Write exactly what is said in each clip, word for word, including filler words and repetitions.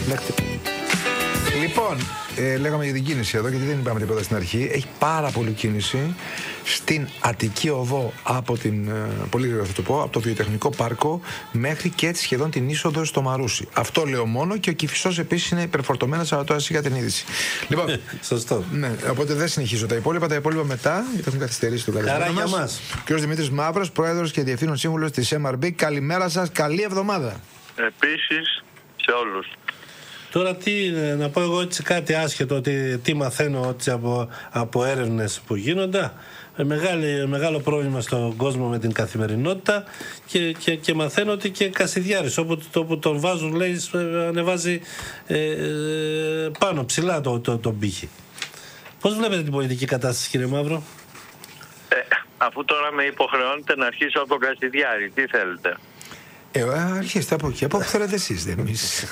Λοιπόν, ε, λέγαμε για την κίνηση εδώ, γιατί δεν είπαμε τίποτα στην αρχή. Έχει πάρα πολύ κίνηση στην Αττική Οδό από την, ε, πολύ γρήγορα θα το πω, από το Βιοτεχνικό Πάρκο μέχρι και σχεδόν την είσοδο στο Μαρούσι. Αυτό λέω μόνο, και ο Κηφισός επίσης είναι υπερφορτωμένος, αλλά τώρα για την είδηση. Λοιπόν, σωστό. Ναι, οπότε δεν συνεχίζω τα υπόλοιπα. Τα υπόλοιπα μετά, γιατί έχουν καθυστερήσει το καλεσμένο μας. Χαρά για μας. Ο κ. Δημήτρης Μαύρος, πρόεδρος και διευθύνων σύμβουλος της εμ αρ μπι. Καλημέρα σας, καλή εβδομάδα. Επίσης σε όλους. Τώρα τι, να πω εγώ έτσι κάτι άσχετο, ότι τι μαθαίνω έτσι από, από έρευνες που γίνονται. Μεγάλη, μεγάλο πρόβλημα στον κόσμο με την καθημερινότητα, και, και, και μαθαίνω ότι και Κασιδιάρης, όπου, όπου τον βάζουν, λέει, ανεβάζει ε, ε, πάνω ψηλά το, το, τον πύχη. Πώς βλέπετε την πολιτική κατάσταση, κύριε Μαύρο? Ε, αφού τώρα με υποχρεώνετε να αρχίσω από τον Κασιδιάρη, τι θέλετε? Ε, αρχίστε από εκεί, από όπου θέλετε εσείς, δεν εμείς.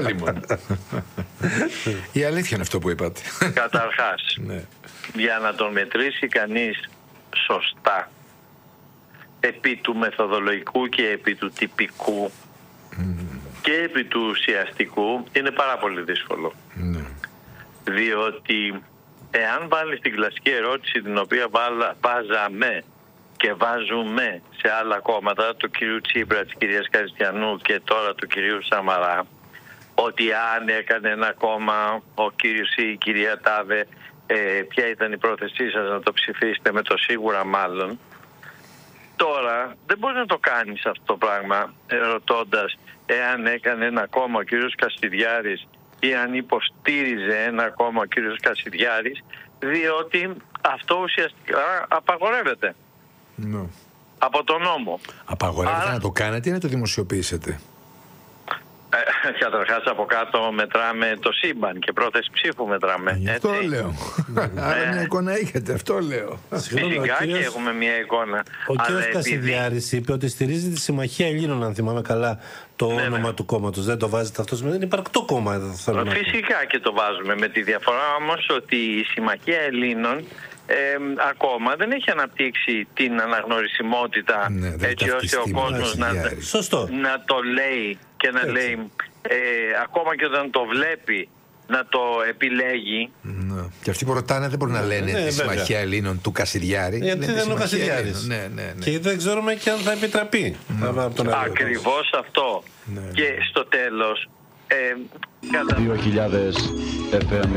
Η αλήθεια είναι αυτό που είπατε. Καταρχάς, ναι. Για να τον μετρήσει κανείς σωστά, επί του μεθοδολογικού και επί του τυπικού mm. και επί του ουσιαστικού, είναι πάρα πολύ δύσκολο. Mm. Διότι εάν βάλεις την κλασική ερώτηση, την οποία βάλα, βάζαμε και βάζουμε σε άλλα κόμματα, του κυρίου Τσίπρα, της κυρίας Καριστιανού και τώρα του κυρίου Σαμαρά, ότι αν έκανε ένα κόμμα ο κύριος ή η κυρία Τάβε, ε, ποια ήταν η πρόθεσή σας να το ψηφίσετε, με το σίγουρα μάλλον. Τώρα δεν μπορεί να το κάνεις αυτό το πράγμα ρωτώντας εάν έκανε ένα κόμμα ο κύριος Κασιδιάρης ή αν υποστήριζε ένα κόμμα ο κύριος Κασιδιάρης, διότι αυτό ουσιαστικά απαγορεύεται. No. Από τον νόμο. Απαγορεύεται Άρα... να το κάνετε ή να το δημοσιοποιήσετε? Ε, καταρχάς από κάτω μετράμε το σύμπαν και πρόθεση ψήφου μετράμε. Ε, αυτό λέω. Άρα μια εικόνα έχετε, αυτό λέω. Φυσικά κύριος... και έχουμε μια εικόνα. Ο κύριος Κασιδιάρης είπε ότι στηρίζει τη Συμμαχία Ελλήνων, αν θυμάμαι καλά το ναι, όνομα ναι. του κόμματος. Δεν το βάζετε αυτό? Δεν είναι υπαρκτό κόμμα εδώ. Φυσικά και το βάζουμε, με τη διαφορά όμως ότι η Συμμαχία Ελλήνων Ε, ακόμα δεν έχει αναπτύξει την αναγνωρισιμότητα, ναι, έτσι ώστε ο κόσμος να, να το λέει και να έτσι. λέει ε, ακόμα και όταν το βλέπει να το επιλέγει. Ναι. Και αυτοί που ρωτάνε δεν μπορούν να λένε ναι, τη Συμμαχία Ελλήνων του Κασιδιάρη. Γιατί δεν είναι ο Κασιδιάρης. Ναι, ναι, ναι. Και δεν ξέρουμε και αν θα επιτραπεί. Ναι. Ακριβώς αυτό. Ναι. Και στο τέλος ε, κατά... δύο χιλιάδες εφ εμ.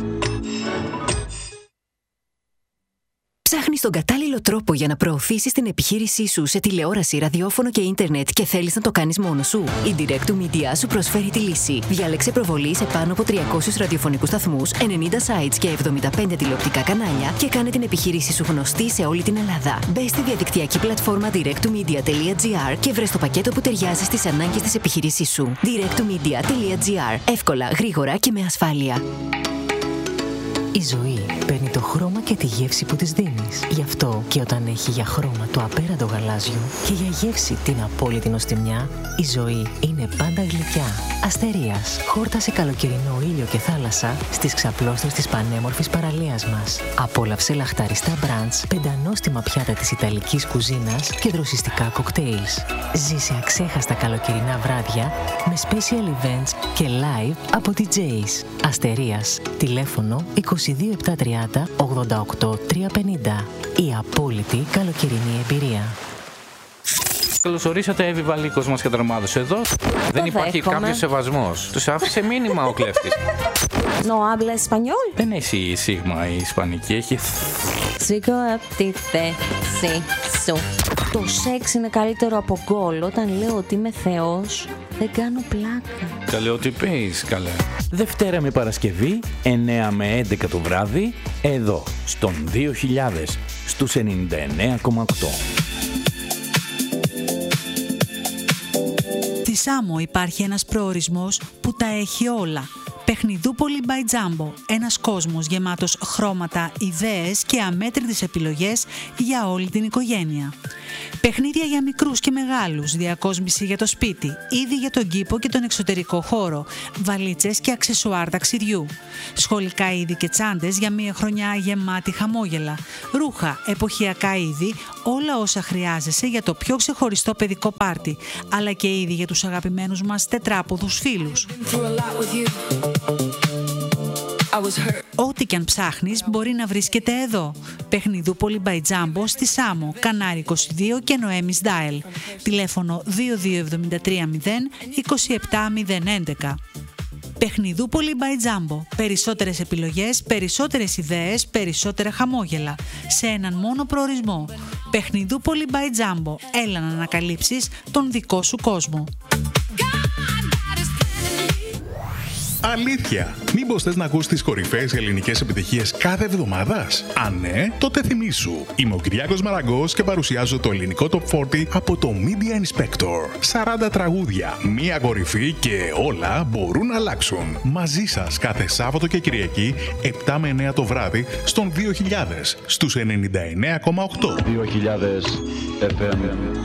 Ψάχνεις τον κατάλληλο τρόπο για να προωθήσεις την επιχείρησή σου σε τηλεόραση, ραδιόφωνο και ίντερνετ και θέλεις να το κάνεις μόνος σου? Η Direct to Media σου προσφέρει τη λύση. Διάλεξε προβολή σε πάνω από τριακόσιους ραδιοφωνικούς σταθμούς, ενενήντα sites και εβδομήντα πέντε τηλεοπτικά κανάλια και κάνε την επιχείρησή σου γνωστή σε όλη την Ελλάδα. Μπες στη διαδικτυακή πλατφόρμα direct to media dot gr και βρες το πακέτο που ταιριάζει στις ανάγκες της επιχείρησής σου. direct to media dot gr. Εύκολα, γρήγορα και με ασφάλεια. Η ζωή παίρνει το χρώμα και τη γεύση που της δίνεις. Γι' αυτό και όταν έχει για χρώμα το απέραντο γαλάζιο και για γεύση την απόλυτη νοστιμιά, η ζωή είναι πάντα γλυκιά. Αστερίας. Χόρτασε καλοκαιρινό ήλιο και θάλασσα στις ξαπλώστρες της πανέμορφης παραλίας μας. Απόλαυσε λαχταριστά μπραντς, πεντανόστιμα πιάτα της ιταλικής κουζίνας και δροσιστικά κοκτέιλς. Ζήσε αξέχαστα καλοκαιρινά βράδια με special events και live από ντι τζέις. Αστερίας. Τηλέφωνο είκοσι δύο επτακόσια τριάντα ογδόντα οκτώ τριακόσια πενήντα. Η απόλυτη καλοκαιρινή εμπειρία. Καλώς ορίσατε, Εύη Βαλίκος μας καταρμάδος εδώ. Δεν υπάρχει κάποιος σεβασμός. Τους άφησε μήνυμα ο κλέφτης. No habla español. Δεν έχει σίγμα η ισπανική, έχει... Σήκω απ' τη θέση σου. Το σεξ είναι καλύτερο από γκολ. Όταν λέω ότι είμαι θεός, δεν κάνω πλάκα. Καλέ ότι πεις, καλέ. Δευτέρα με Παρασκευή, εννέα με έντεκα το βράδυ, εδώ, στον δύο χιλιάδες, στους ενενήντα εννέα κόμμα οκτώ. Στη Σάμο υπάρχει ένας προορισμός που τα έχει όλα. Παιχνιδούπολη by Jumbo, ένας κόσμος γεμάτος χρώματα, ιδέες και αμέτρητες επιλογές για όλη την οικογένεια. Παιχνίδια για μικρούς και μεγάλους, διακόσμηση για το σπίτι, είδη για τον κήπο και τον εξωτερικό χώρο, βαλίτσες και αξεσουάρ ταξιδιού, σχολικά είδη και τσάντες για μια χρονιά γεμάτη χαμόγελα, ρούχα, εποχιακά είδη, όλα όσα χρειάζεσαι για το πιο ξεχωριστό παιδικό πάρτι, αλλά και ήδη για τους αγαπημένους μας τετράποδους φίλους. Ό,τι και αν ψάχνεις μπορεί να βρίσκεται εδώ. Παιχνιδούπολη by Jumbo στη Σάμο, Κανάρι είκοσι δύο και Noemis Dial. Τηλέφωνο δύο δύο επτά τρία μηδέν είκοσι επτά μηδέν έντεκα. Παιχνιδούπολη by Jumbo. Περισσότερες επιλογές, περισσότερες ιδέες, περισσότερα χαμόγελα. Σε έναν μόνο προορισμό. Παιχνιδούπολη by Jumbo. Έλα να ανακαλύψεις τον δικό σου κόσμο. Αλήθεια! Μήπως θες να ακούς τις κορυφαίες ελληνικές επιτυχίες κάθε εβδομάδας? Αν ναι, τότε θυμήσου. Είμαι ο Κυριάκος Μαραγκός και παρουσιάζω το ελληνικό Top σαράντα από το Media Inspector. σαράντα τραγούδια, μία κορυφή και όλα μπορούν να αλλάξουν. Μαζί σας κάθε Σάββατο και Κυριακή, επτά με εννέα το βράδυ, στον δύο χιλιάδες, στους ενενήντα εννέα κόμμα οκτώ. δύο χιλιάδες εφ εμ.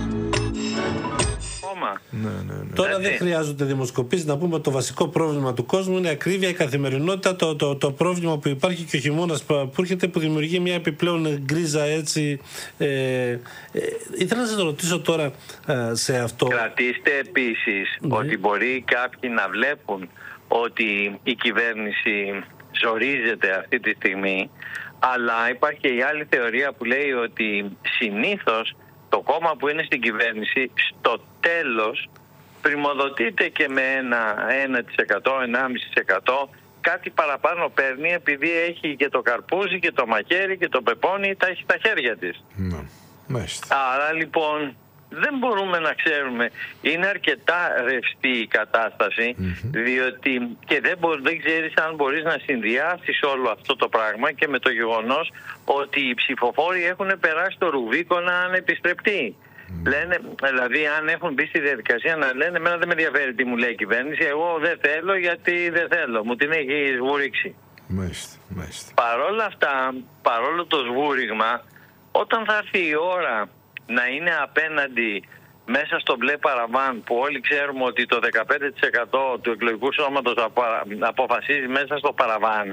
Ναι, ναι, ναι. Τώρα δεν χρειάζονται δημοσκοπήσεις. Να πούμε ότι το βασικό πρόβλημα του κόσμου είναι η ακρίβεια, η καθημερινότητα, το, το, το πρόβλημα που υπάρχει και ο χειμώνας που έρχεται, που δημιουργεί μια επιπλέον γκρίζα έτσι. Ε, ε, ήθελα να σας ρωτήσω τώρα ε, σε αυτό. Κρατήστε επίσης ναι. ότι μπορεί κάποιοι να βλέπουν ότι η κυβέρνηση ζορίζεται αυτή τη στιγμή, αλλά υπάρχει και η άλλη θεωρία που λέει ότι συνήθως το κόμμα που είναι στην κυβέρνηση στο τέλος πριμοδοτείται και με ένα ένα τοις εκατό, ενάμιση τοις εκατό, κάτι παραπάνω παίρνει επειδή έχει και το καρπούζι και το μαχαίρι και το πεπόνι, τα έχει στα χέρια της. Ναι. Άρα λοιπόν δεν μπορούμε να ξέρουμε, είναι αρκετά ρευστή η κατάσταση, mm-hmm. διότι και δεν, μπο, δεν ξέρεις αν μπορείς να συνδυάσεις όλο αυτό το πράγμα και με το γεγονός ότι οι ψηφοφόροι έχουν περάσει το Ρουβίκονα ανεπιστρεπτή. Mm. Λένε, δηλαδή αν έχουν μπει στη διαδικασία να λένε εμένα δεν με ενδιαφέρει τι μου λέει η κυβέρνηση, εγώ δεν θέλω γιατί δεν θέλω, μου την έχει σβουρίξει. Μάλιστα, μάλιστα. Παρόλα αυτά, παρόλο το σβούριγμα, όταν θα έρθει η ώρα να είναι απέναντι μέσα στο μπλε παραβάν που όλοι ξέρουμε ότι το δεκαπέντε τοις εκατό του εκλογικού σώματος αποφασίζει μέσα στο παραβάν,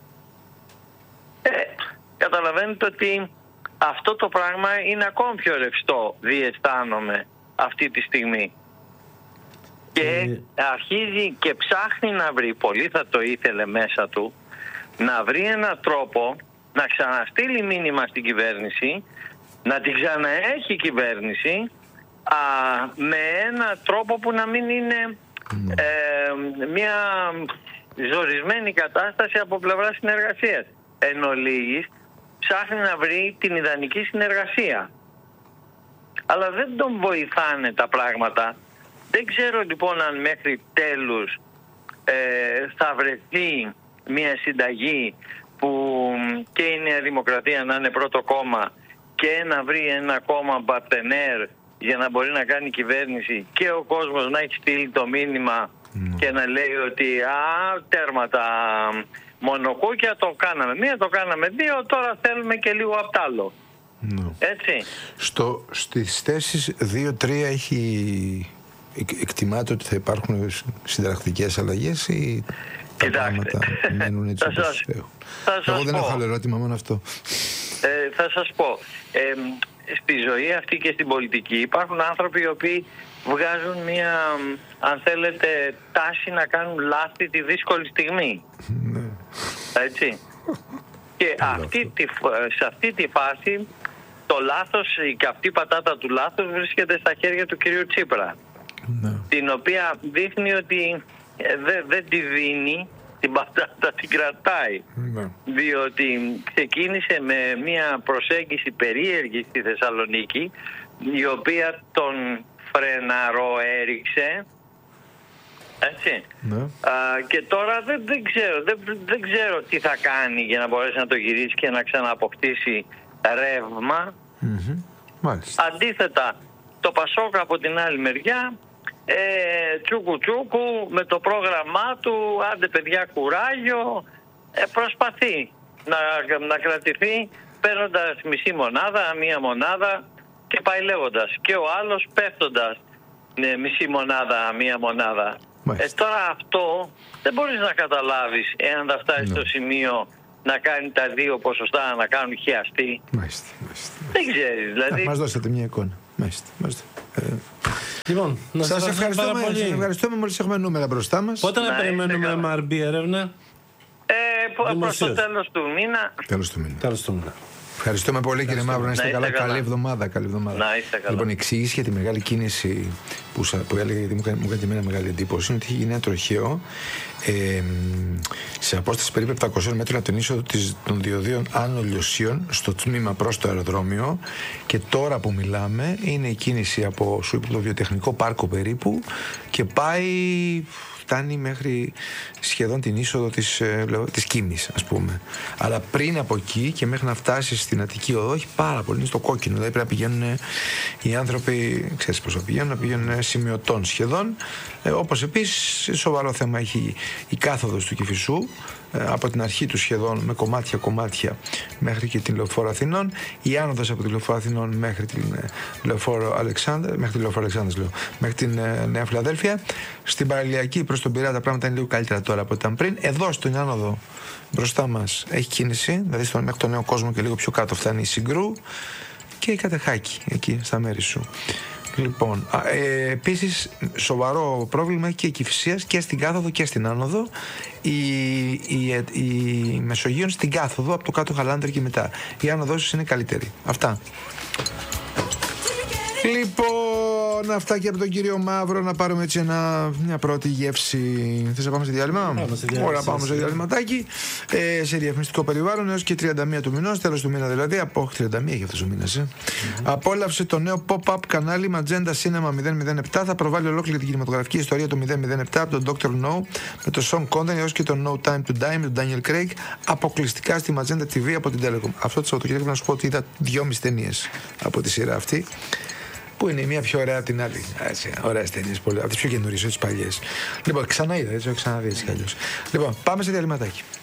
ε, καταλαβαίνετε ότι αυτό το πράγμα είναι ακόμη πιο ρευστό, διαισθάνομαι αυτή τη στιγμή. Και αρχίζει και ψάχνει να βρει, πολύ θα το ήθελε μέσα του, να βρει έναν τρόπο να ξαναστείλει μήνυμα στην κυβέρνηση, να την ξαναέχει η κυβέρνηση α, με ένα τρόπο που να μην είναι ε, μια ζορισμένη κατάσταση από πλευρά συνεργασίας. Εν ολίγης, ψάχνει να βρει την ιδανική συνεργασία. Αλλά δεν τον βοηθάνε τα πράγματα. Δεν ξέρω λοιπόν αν μέχρι τέλους ε, θα βρεθεί μια συνταγή που και η Νέα Δημοκρατία να είναι πρώτο κόμμα και να βρει ένα κόμμα παρτενέρ για να μπορεί να κάνει κυβέρνηση και ο κόσμος να έχει στείλει το μήνυμα mm. και να λέει ότι α, τέρματα μονοκούκια το κάναμε. Μία το κάναμε δύο, τώρα θέλουμε και λίγο απ' τ' άλλο. Mm. Έτσι. Στο, στις θέσεις δύο τρία έχει... εκτιμάται ότι θα υπάρχουν συνταρακτικές αλλαγές ή τα πράγματα μένουν έτσι όπως έχουν? Εγώ δεν έχω άλλο ερώτημα, μόνο αυτό. Ε, θα σας πω. Ε, στη ζωή αυτή και στην πολιτική υπάρχουν άνθρωποι οι οποίοι βγάζουν μια, αν θέλετε, τάση να κάνουν λάθη τη δύσκολη στιγμή. Έτσι. Και αυτή τη, σε αυτή τη φάση το λάθος, η καυτή πατάτα του λάθος βρίσκεται στα χέρια του κυρίου Τσίπρα. Ναι. Την οποία δείχνει ότι δεν δε τη δίνει, την πατάτα την κρατάει. Ναι. Διότι ξεκίνησε με μια προσέγγιση περίεργη στη Θεσσαλονίκη, η οποία τον φρεναρό έριξε. Έτσι. Ναι. Α, και τώρα δεν, δεν, ξέρω, δεν, δεν ξέρω τι θα κάνει για να μπορέσει να το γυρίσει και να ξανααποκτήσει ρεύμα. Mm-hmm. Μάλιστα. Αντίθετα, το Πασόκ από την άλλη μεριά, ε, τσούκου τσούκου, με το πρόγραμμά του, άντε παιδιά κουράγιο, ε, προσπαθεί να, να κρατηθεί παίρνοντας μισή μονάδα, μία μονάδα και πάει λέγοντας. Και ο άλλος πέφτοντας ναι, μισή μονάδα, μία μονάδα. Ε, τώρα αυτό δεν μπορείς να καταλάβεις εάν θα φτάσει no. στο σημείο να κάνει τα δύο ποσοστά να κάνουν χιαστή. Μάλιστα, μάλιστα. Δεν ξέρεις, δηλαδή. Να μας δώσετε μια εικόνα. Μάλιστα, μάλιστα. Ε, Λοιπόν, να σας ευχαριστούμε, πάρα πολύ. ευχαριστούμε μόλις έχουμε νούμερα μπροστά μας. Πότε να, να περιμένουμε εμ αρ μπι έρευνα? Ε, προς το τέλος του μήνα. Τέλος του μήνα. Τέλος του μήνα. Ευχαριστούμε πολύ κύριε Μαύρο, να είστε, να είστε καλά. καλά. Καλή εβδομάδα. Καλή εβδομάδα. Να είστε καλά. Λοιπόν, η εξήγηση για τη μεγάλη κίνηση που, σα, που έλεγα, γιατί μου έκανε, μου έκανε και εμένα μεγάλη εντύπωση, είναι ότι έχει γίνει ένα τροχαίο ε, σε απόσταση περίπου επτακόσια μέτρων από την είσοδο της, των διοδίων Άνω Λιωσίων στο τμήμα προς το αεροδρόμιο. Και τώρα που μιλάμε, είναι η κίνηση από, σου είπα, το βιοτεχνικό πάρκο περίπου και πάει. Φτάνει μέχρι σχεδόν την είσοδο της, της Κίμης, ας πούμε. Αλλά πριν από εκεί και μέχρι να φτάσει στην Αττική Οδό έχει πάρα πολύ, είναι στο κόκκινο. Δηλαδή πρέπει να πηγαίνουν οι άνθρωποι, ξέρεις πώς θα πηγαίνουν, να πηγαίνουν σημειωτών σχεδόν. Ε, όπως επίσης σοβαρό θέμα έχει η κάθοδος του Κηφισού, ε, από την αρχή του σχεδόν με κομμάτια-κομμάτια μέχρι και την Λεωφόρο Αθηνών. Η άνοδος από τη Λεωφόρο Αθηνών μέχρι την Λεωφόρο Αλεξάνδρας, μέχρι τη Λεωφόρο Αλεξάνδρας λέω, μέχρι την ε, Νέα Φιλαδέλφια. Στην παραλιακή προς τον Πειραιά τα πράγματα είναι λίγο καλύτερα τώρα από ό,τι ήταν πριν. Εδώ στην άνοδο μπροστά μας έχει κίνηση, δηλαδή στον, μέχρι τον Νέο Κόσμο και λίγο πιο κάτω φτάνει η Συγκρού και η Κατεχάκη εκεί στα μέρη σου. Λοιπόν, ε, επίσης σοβαρό πρόβλημα έχει και η Κηφισίας και στην κάθοδο και στην άνοδο. Η, η, η, η Μεσογείων στην κάθοδο από το κάτω Χαλάνδρη και μετά. Η άνοδος είναι καλύτερη. Αυτά. Λοιπόν, αυτά και από τον κύριο Μαύρο, να πάρουμε έτσι ένα, μια πρώτη γεύση. Θες να πάμε σε διάλειμμα? Ωραία, πάμε σε διαλυματάκι. Ε, σε διαφημιστικό περιβάλλον έως και τριάντα μία του μηνός, τέλος του μήνα δηλαδή. Από τριάντα μία έχει αυτός ο μήνας. Ε. Mm-hmm. Απόλαυσε το νέο pop-up κανάλι Magenta Cinema μηδέν μηδέν επτά. Θα προβάλλει ολόκληρη την κινηματογραφική ιστορία του μηδέν μηδέν επτά από τον ντόκτορ No με το Sean Connery έως και το No Time to Die με τον Daniel Craig. Αποκλειστικά στη Magenta τι βι από την Telecom. Αυτό το Σαββατοκύριακο να σου πω ότι είδα δυόμιση ταινίες από τη σειρά αυτή. Που είναι η μία πιο ωραία από την άλλη. Έτσι, ωραίες ταινίες, από τις πιο καινούριες, όχι τις παλιές. Λοιπόν, ξανά είδα, έτσι, ξαναδεί έτσι κι αλλιώς. Λοιπόν, πάμε σε διαλυματάκι.